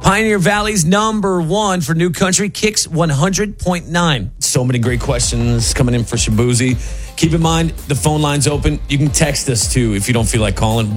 Pioneer Valley's number one for new country, Kicks 100.9. So many great questions coming in for Shaboozey. Keep in mind, the phone line's open. You can text us, too, if you don't feel like calling.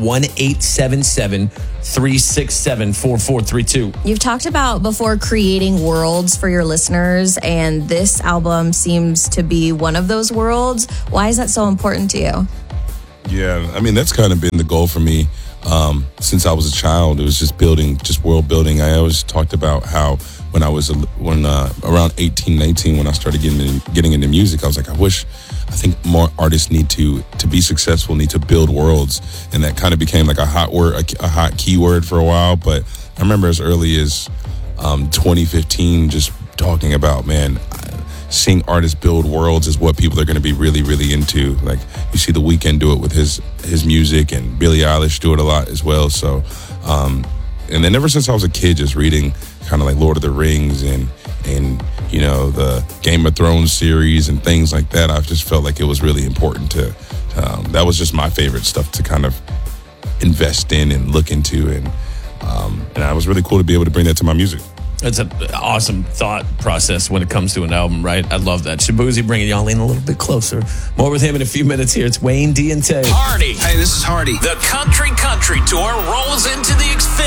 1-877-367-4432. You've talked about before creating worlds for your listeners, and this album seems to be one of those worlds. Why is that so important to you? Yeah, I mean, that's kind of been the goal for me. Since I was a child, it was just world building. I always talked about how when I was around 18, 19, when I started getting into music, I was like, I think more artists need to be successful, need to build worlds. And that kind of became like a hot keyword for a while. But I remember as early as 2015, just talking about, man, seeing artists build worlds is what people are going to be really, really into. Like, you see The Weeknd do it with his music, and Billie Eilish do it a lot as well. So, and then ever since I was a kid, just reading kind of like Lord of the Rings and you know, the Game of Thrones series and things like that, I've just felt like it was really important to, that was just my favorite stuff to kind of invest in and look into. And it was really cool to be able to bring that to my music. It's an awesome thought process when it comes to an album, right? I love that. Shaboozey bringing y'all in a little bit closer. More with him in a few minutes here. It's Wayne, D, and Tay. Hardy. Hey, this is Hardy. The Country Tour rolls into the Xfinity.